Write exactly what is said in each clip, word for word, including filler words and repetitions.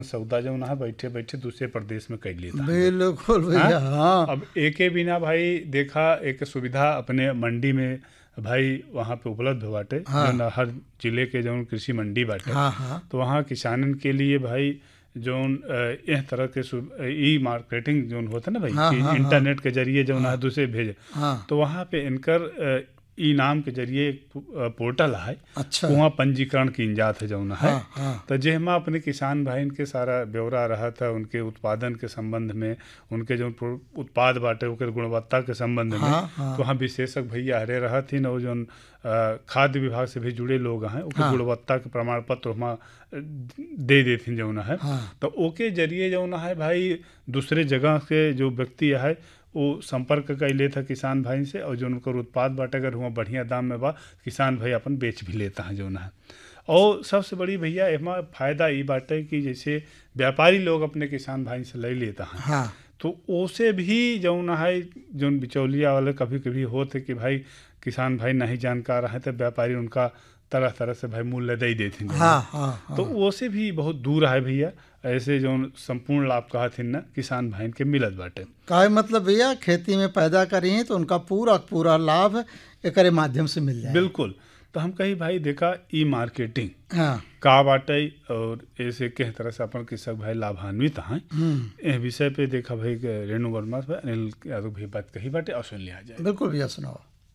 सौदा जौन है बैठे बैठे दूसरे प्रदेश में कर लेता है। बिल्कुल भैया। हाँ? हाँ अब एके बिना भाई देखा एक सुविधा अपने मंडी में भाई वहाँ पे उपलब्ध बाटे, हाँ। जौन हर जिले के जौन कृषि मंडी बाटे, हाँ हाँ तो वहाँ किसानन के लिए भाई जौन अ, इस तरह के सु- ई मार्केटिंग जौन होता है ना भाई, हाँ, कि हाँ, इंटरनेट के जरिए जौन है दूसरे भेजे, हाँ। तो वहाँ पे इनकर अ, ई नाम के जरिए एक पो- अ, पोर्टल है, अच्छा। वहाँ पंजीकरण की जात है जौन है। हाँ हाँ तो जेमा अपने किसान भाई के सारा ब्यौरा रहा था उनके उत्पादन के संबंध में, उनके जो प्रो- उत्पाद बाटे ओकर गुणवत्ता के संबंध में। हाँ, हाँ। तो वहाँ विशेषज्ञ भैया हरे रहा थी और जो खाद्य विभाग से भी जुड़े लोग हैं ओके हाँ। गुणवत्ता के प्रमाण पत्र वहाँ दे देथिन जौन है। हाँ। तो ओके जरिए जौन है भाई दूसरे जगह के जो व्यक्ति है वो संपर्क कैले था किसान भाई से, और जो उनकर उत्पाद बाटे अगर हुआ बढ़िया दाम में बा किसान भाई अपन बेच भी लेता है जौन है। और सबसे बड़ी भैया एमा फायदा ये बाटे कि जैसे व्यापारी लोग अपने किसान भाई से ले लेता है, हाँ तो ओसे भी जौन है जौन बिचौलिया वाले कभी कभी होते कि भाई किसान भाई नहीं जानकार है तो व्यापारी उनका तरह तरह से भाई मूल्य दे देते हैं। हाँ हाँ हाँ। तो वो से भी बहुत दूर है भैया, ऐसे जो संपूर्ण लाभ कहा थे ना किसान भाई के मिलत बाटे। का मतलब भैया खेती में पैदा करी तो उनका पूरा पूरा लाभ एकरे माध्यम से मिल जाए। बिल्कुल। तो हम कही भाई देखा ई मार्केटिंग हाँ का बाटे और ऐसे किस तरह से अपन कृषक भाई लाभान्वित हैं, इस विषय पे देखा भाई के रेणु वर्मा भाई अनिल यादव भी बात कही बाटे और सुन लिया जाए। बिल्कुल भैया सुनाओ।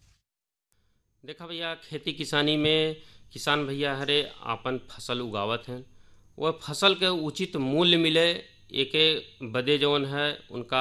देखा भैया खेती किसानी में किसान भैया हरे आपन फसल उगावत हैं, वह फसल के उचित मूल्य मिले एके बदे जौन है उनका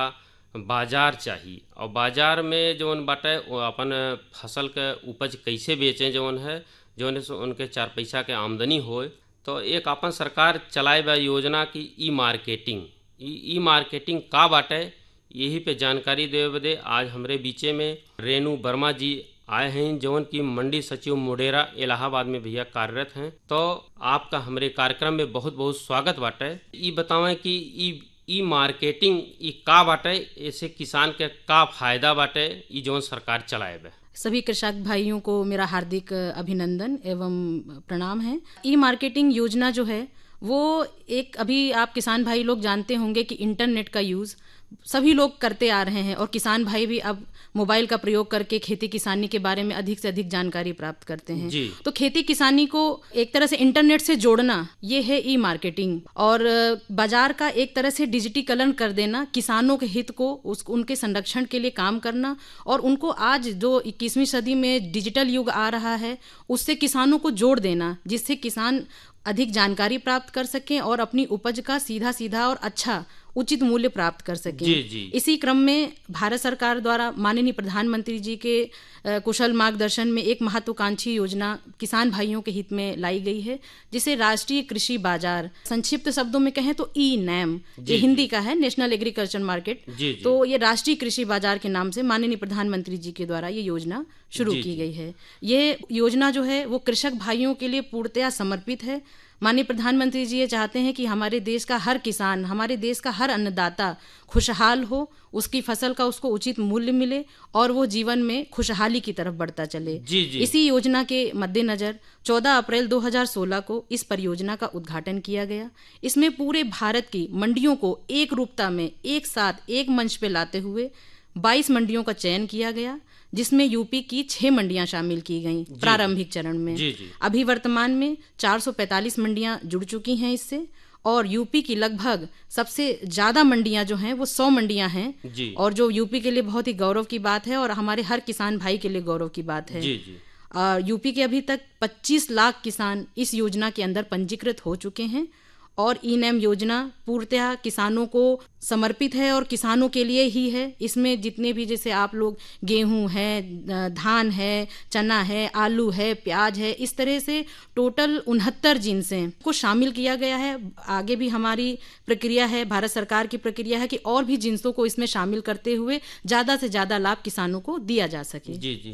बाजार चाहिए, और बाजार में जौन बाटे वो अपन फसल के उपज कैसे बेचें जौन है जौन से उनके चार पैसा के आमदनी होए। तो एक अपन सरकार चलाए बा योजना की ई मार्केटिंग। ई ई मार्केटिंग का बाटे यही पे जानकारी देवे बदे आज हमरे बीचे में रेणु वर्मा जी आए हैं, जौन की मंडी सचिव मुडेरा इलाहाबाद में भैया कार्यरत हैं। तो आपका हमारे कार्यक्रम में बहुत बहुत स्वागत बाटे। ये बतावें कि ई ई मार्केटिंग ई का बाटे, ऐसे किसान के का फायदा बाटे ई जौन सरकार चलाए बे। सभी कृषक भाइयों को मेरा हार्दिक अभिनंदन एवं प्रणाम है। ई मार्केटिंग योजना जो है वो एक, अभी आप किसान भाई लोग जानते होंगे कि इंटरनेट का यूज़ सभी लोग करते आ रहे हैं और किसान भाई भी अब मोबाइल का प्रयोग करके खेती किसानी के बारे में अधिक से अधिक जानकारी प्राप्त करते हैं जी। तो खेती किसानी को एक तरह से इंटरनेट से जोड़ना ये है ई मार्केटिंग, और बाजार का एक तरह से डिजिटीकरण कर देना, किसानों के हित को उस उनके संरक्षण के लिए काम करना, और उनको आज जो इक्कीसवीं सदी में डिजिटल युग आ रहा है उससे किसानों को जोड़ देना, जिससे किसान अधिक जानकारी प्राप्त कर सकें और अपनी उपज का सीधा सीधा और अच्छा उचित मूल्य प्राप्त कर सकें। जी, जी। इसी क्रम में भारत सरकार द्वारा माननीय प्रधानमंत्री जी के कुशल मार्गदर्शन में एक महत्वाकांक्षी योजना किसान भाइयों के हित में लाई गई है, जिसे राष्ट्रीय कृषि बाजार, संक्षिप्त शब्दों में कहें तो ई नैम, ये हिंदी का है, नेशनल एग्रीकल्चर मार्केट। जी, जी। तो ये राष्ट्रीय कृषि बाजार के नाम से माननीय प्रधानमंत्री जी के द्वारा ये योजना शुरू जी, की जी। गई है। ये योजना जो है वो कृषक भाइयों के लिए पूर्णतया समर्पित है। माननीय प्रधानमंत्री जी ये चाहते हैं कि हमारे देश का हर किसान, हमारे देश का हर अन्नदाता खुशहाल हो, उसकी फसल का उसको उचित मूल्य मिले और वो जीवन में खुशहाली की तरफ बढ़ता चले। जी, जी। इसी योजना के मद्देनजर चौदह अप्रैल दो हज़ार सोलह को इस परियोजना का उद्घाटन किया गया। इसमें पूरे भारत की मंडियों को एक रूपता में एक साथ एक मंच पे लाते हुए बाईस मंडियों का चयन किया गया, जिसमें यूपी की छह मंडियां शामिल की गईं प्रारंभिक चरण में। जी, जी। अभी वर्तमान में चार सौ पैंतालीस मंडियां जुड़ चुकी हैं इससे, और यूपी की लगभग सबसे ज्यादा मंडियां जो हैं वो सौ मंडियां हैं, जी। और जो यूपी के लिए बहुत ही गौरव की बात है और हमारे हर किसान भाई के लिए गौरव की बात है। जी, जी। आ, यूपी के अभी तक पच्चीस लाख किसान इस योजना के अंदर पंजीकृत हो चुके हैं, और ई नैम योजना पूर्णतः किसानों को समर्पित है और किसानों के लिए ही है। इसमें जितने भी, जैसे आप लोग गेहूं है, धान है, चना है, आलू है, प्याज है, इस तरह से टोटल उनहत्तर जिन्सें को शामिल किया गया है। आगे भी हमारी प्रक्रिया है, भारत सरकार की प्रक्रिया है कि और भी जिन्सों को इसमें शामिल करते हुए ज़्यादा से ज़्यादा लाभ किसानों को दिया जा सके। जी, जी।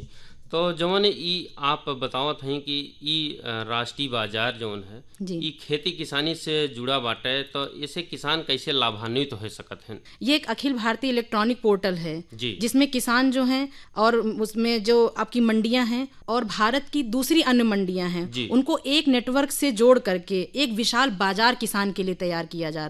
तो जवन ई आप बतावत हैं कि ई अ, राष्ट्रीय बाजार जवन है जी। ई खेती किसानी से जुड़ा बाटे, तो इससे किसान कैसे लाभान्वित हो सकत हैं? ये एक अखिल भारतीय इलेक्ट्रॉनिक पोर्टल है जी। जिसमें किसान जो हैं और उसमें जो आपकी मंडियां हैं और भारत की दूसरी अन्य मंडियां हैं जी। उनको एक नेटवर्क से जोड़ करके एक विशाल बाजार किसान के लिए तैयार किया जा रहा है।